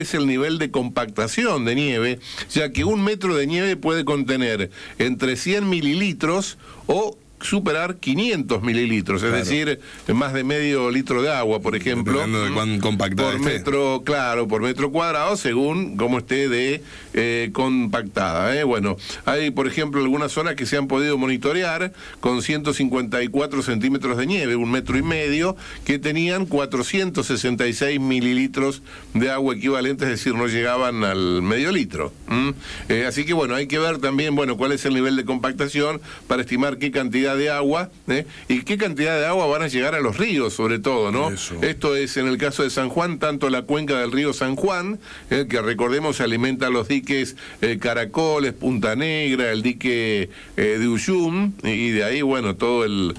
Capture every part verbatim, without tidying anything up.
es el nivel de compactación de nieve, ya que un metro de nieve puede contener entre cien mililitros o superar quinientos mililitros, es claro. decir, más de medio litro de agua, por ejemplo. Dependiendo de cuán compactada por esté. metro, claro, por metro cuadrado, según cómo esté de eh, compactada. ¿eh? Bueno, hay, por ejemplo, algunas zonas que se han podido monitorear con ciento cincuenta y cuatro centímetros de nieve, un metro y medio, que tenían cuatrocientos sesenta y seis mililitros de agua equivalente, es decir, no llegaban al medio litro. ¿Mm? Eh, así que, bueno, hay que ver también, bueno, cuál es el nivel de compactación para estimar qué cantidad de agua ¿eh? y qué cantidad de agua van a llegar a los ríos, sobre todo, ¿no? Eso. Esto es, en el caso de San Juan, tanto la cuenca del río San Juan, eh, que recordemos se alimenta los diques eh, Caracoles, Punta Negra, el dique eh, de Ullum, y de ahí, bueno, todo el...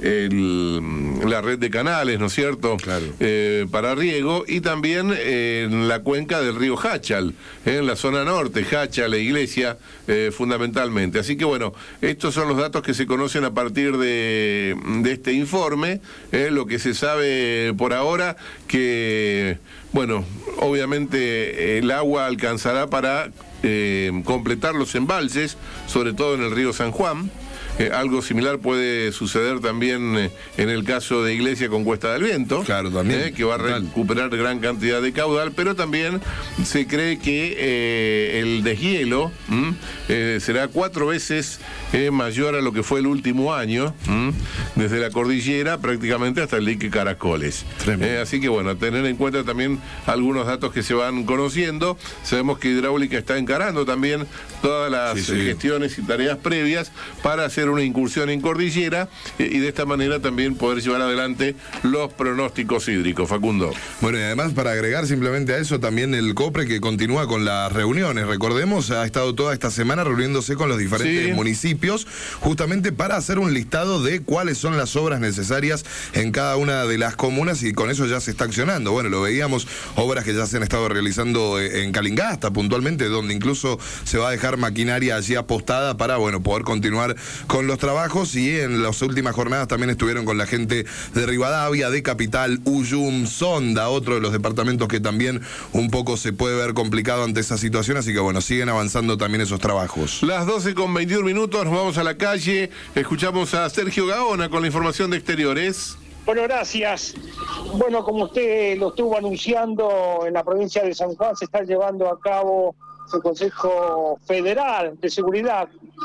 El, la red de canales, ¿no es cierto? Claro. Eh, para riego, y también eh, en la cuenca del río Háchal, eh, en la zona norte, Háchal, la iglesia, eh, fundamentalmente. Así que bueno, estos son los datos que se conocen a partir de, de este informe, eh, lo que se sabe por ahora, que, bueno, obviamente el agua alcanzará para eh, completar los embalses, sobre todo en el río San Juan. Eh, algo similar puede suceder también eh, en el caso de Iglesia con Cuesta del Viento, claro, también, eh, que va a total. recuperar gran cantidad de caudal, pero también se cree que eh, el deshielo eh, será cuatro veces eh, mayor a lo que fue el último año, ¿m? desde la cordillera prácticamente hasta el dique Caracoles. Eh, así que bueno, tener en cuenta también algunos datos que se van conociendo. Sabemos que Hidráulica está encarando también todas las sí, sí. gestiones y tareas previas para hacer una incursión en cordillera eh, y de esta manera también poder llevar adelante los pronósticos hídricos. Facundo. Bueno, y además para agregar simplemente a eso también el COPRE, que continúa con las reuniones. Recordemos, ha estado toda esta semana reuniéndose con los diferentes sí. municipios justamente para hacer un listado de cuáles son las obras necesarias en cada una de las comunas, y con eso ya se está accionando. Bueno, lo veíamos, obras que ya se han estado realizando en Calingasta puntualmente, donde incluso se va a dejar maquinaria allí apostada para, bueno, poder continuar con los trabajos, y en las últimas jornadas también estuvieron con la gente de Rivadavia, de Capital, Ullum, Sonda, otro de los departamentos que también un poco se puede ver complicado ante esa situación, así que bueno, siguen avanzando también esos trabajos. Las doce con veintiún minutos, nos vamos a la calle, escuchamos a Sergio Gaona con la información de exteriores. Bueno, gracias. Bueno, como usted lo estuvo anunciando, en la provincia de San Juan se está llevando a cabo el Consejo Federal de Seguridad,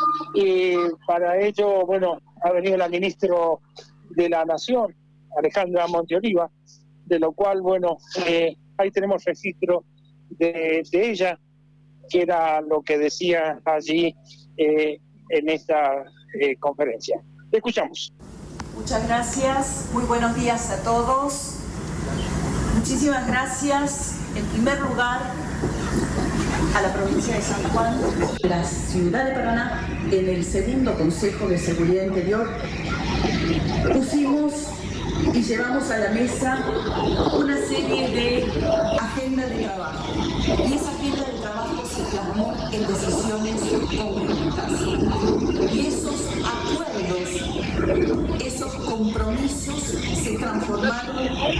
y para ello, bueno, ha venido la ministra de la Nación, Alejandra Monteoliva, de lo cual, bueno, eh, ahí tenemos registro de, de ella, que era lo que decía allí eh, en esta eh, conferencia. Escuchamos. Muchas gracias, muy buenos días a todos. Muchísimas gracias, en primer lugar, a la provincia de San Juan, la ciudad de Paraná, en el segundo Consejo de Seguridad Interior, pusimos y llevamos a la mesa una serie de agendas de trabajo. Y esa agenda de trabajo se plasmó en decisiones conjuntas. Y esos acuerdos, esos compromisos se transformaron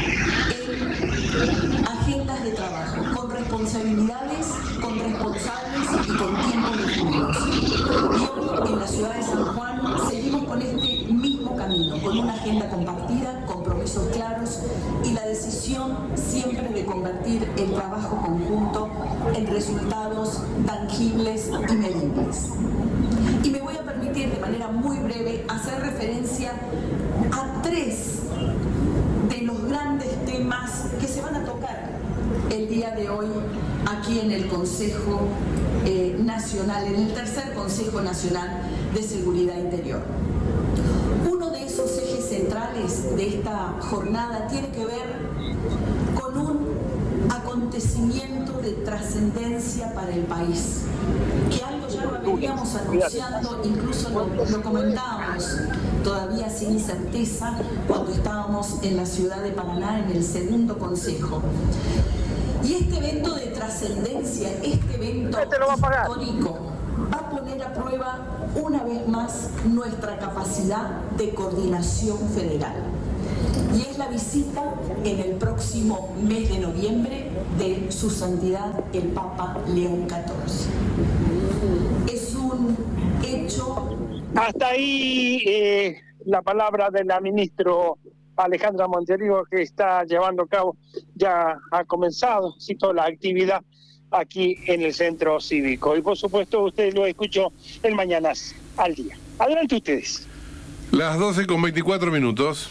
en agendas de trabajo, con responsabilidades, con responsables y con tiempos definidos. Y hoy en la ciudad de San Juan seguimos con este mismo camino, con una agenda compartida, compromisos claros y la decisión siempre de convertir el trabajo conjunto en resultados tangibles y medibles. Y me voy a permitir de manera muy breve hacer referencia a tres de los grandes temas que se van a tocar el día de hoy aquí en el Consejo eh, Nacional, en el tercer Consejo Nacional de Seguridad Interior. Uno de esos ejes centrales de esta jornada tiene que ver con un acontecimiento de trascendencia para el país, que algo ya lo veníamos anunciando, incluso lo, lo comentábamos todavía sin certeza cuando estábamos en la ciudad de Paraná en el segundo consejo. Y este evento de trascendencia, este evento histórico, va a poner a prueba una vez más nuestra capacidad de coordinación federal. y es la visita en el próximo mes de noviembre de Su Santidad el Papa León catorce. Es un hecho... Hasta ahí eh, la palabra de la ministra Alejandra Montenegro, que está llevando a cabo, ya ha comenzado, sí, toda la actividad aquí en el centro cívico. Y por supuesto ustedes lo escuchan en Mañanas al Día. Adelante ustedes. Las doce con veinticuatro minutos.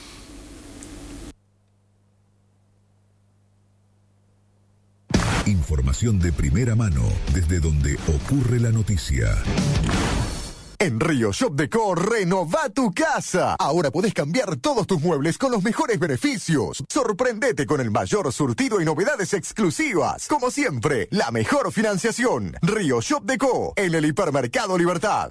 Información de primera mano desde donde ocurre la noticia. En Río Shop Decor, renova tu casa. Ahora podés cambiar todos tus muebles con los mejores beneficios. Sorprendete con el mayor surtido y novedades exclusivas. Como siempre, la mejor financiación. Río Shop Decor, en el Hipermercado Libertad.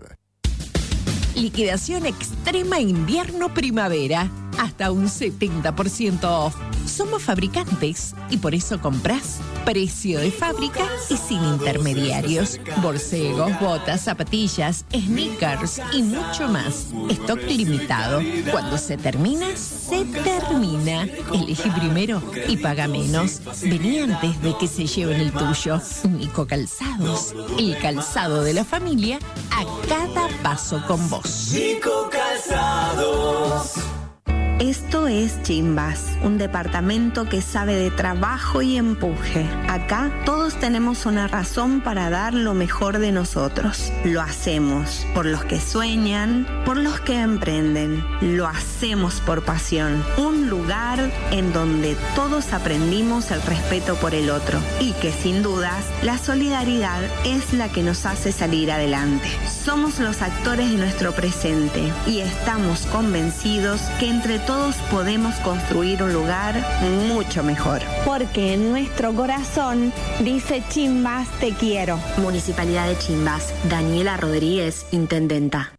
Liquidación extrema invierno-primavera. Hasta un setenta por ciento off. Somos fabricantes y por eso comprás precio de fábrica y sin intermediarios. Borcegos, botas, zapatillas, sneakers y mucho más. Stock limitado. Cuando se termina, se termina. Elegí primero y paga menos. Vení antes de que se lleven el tuyo. Nico Calzados. El calzado de la familia a cada paso con vos. Nico Calzados. Esto es Chimbas, un departamento que sabe de trabajo y empuje. Acá todos tenemos una razón para dar lo mejor de nosotros. Lo hacemos por los que sueñan, por los que emprenden. Lo hacemos por pasión. Un lugar en donde todos aprendimos el respeto por el otro y que sin dudas la solidaridad es la que nos hace salir adelante. Somos los actores de nuestro presente y estamos convencidos que entre todos Todos podemos construir un lugar mucho mejor. Porque en nuestro corazón dice Chimbas, te quiero. Municipalidad de Chimbas. Daniela Rodríguez, intendenta.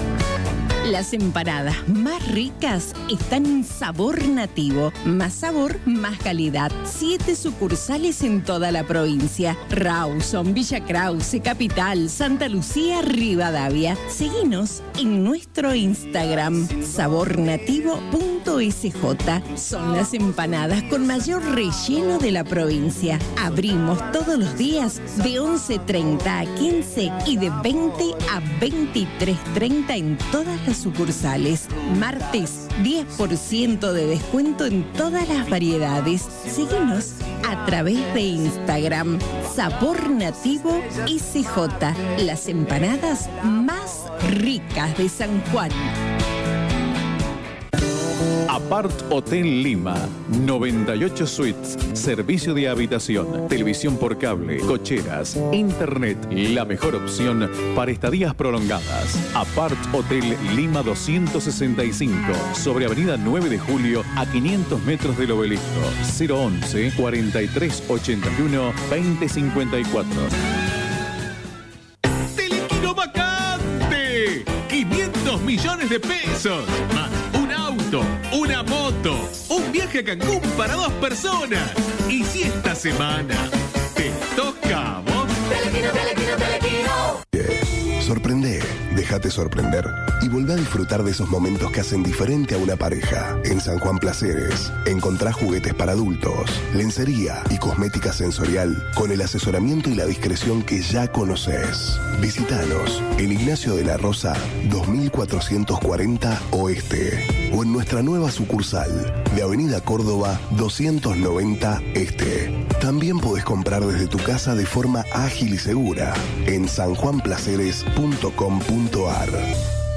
Las empanadas más ricas están en Sabor Nativo. Más sabor, más calidad. Siete sucursales en toda la provincia. Rawson, Villa Krause, Capital, Santa Lucía, Rivadavia. Seguinos en nuestro Instagram, sabor nativo punto s j. Son las empanadas con mayor relleno de la provincia. Abrimos todos los días de once treinta a quince y de veinte a veintitrés treinta en todas las sucursales. Martes, diez por ciento de descuento en todas las variedades. Síguenos a través de Instagram, Sabor Nativo S J. Las empanadas más ricas de San Juan. Apart Hotel Lima, noventa y ocho suites, servicio de habitación, televisión por cable, cocheras, internet, la mejor opción para estadías prolongadas. Apart Hotel Lima doscientos sesenta y cinco, sobre Avenida nueve de Julio, a quinientos metros del Obelisco. cero once, cuarenta y tres ochenta y uno, veinte cincuenta y cuatro. ¡Telequino vacante! quinientos millones de pesos, más un auto, una moto, un viaje a Cancún para dos personas. Y si esta semana te toca a vos... Telequino, telequino, telequino. Sorprende, déjate sorprender y volvé a disfrutar de esos momentos que hacen diferente a una pareja. En San Juan Placeres encontrás juguetes para adultos, lencería y cosmética sensorial con el asesoramiento y la discreción que ya conoces. Visítanos en Ignacio de la Rosa dos mil cuatrocientos cuarenta Oeste o en nuestra nueva sucursal de Avenida Córdoba doscientos noventa Este. También podés comprar desde tu casa de forma ágil y segura en san juan placeres punto com punto a r.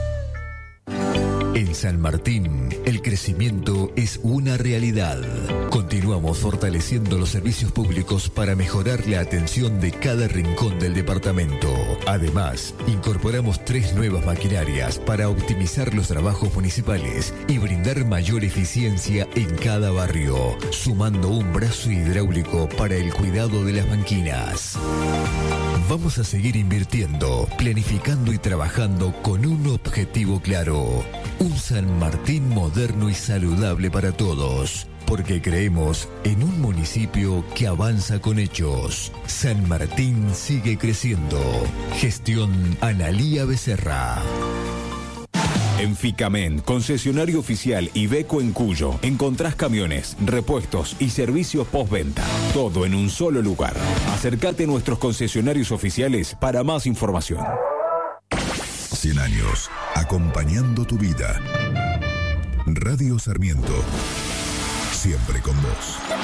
En San Martín, el crecimiento es una realidad. Continuamos fortaleciendo los servicios públicos para mejorar la atención de cada rincón del departamento. Además, incorporamos tres nuevas maquinarias para optimizar los trabajos municipales y brindar mayor eficiencia en cada barrio, sumando un brazo hidráulico para el cuidado de las banquinas. Vamos a seguir invirtiendo, planificando y trabajando con un objetivo claro. Un San Martín moderno y saludable para todos. Porque creemos en un municipio que avanza con hechos. San Martín sigue creciendo. Gestión Analía Becerra. En Ficamen, concesionario oficial Iveco en Cuyo, encontrás camiones, repuestos y servicios postventa. Todo en un solo lugar. Acércate a nuestros concesionarios oficiales para más información. cien años, acompañando tu vida. Radio Sarmiento, siempre con vos.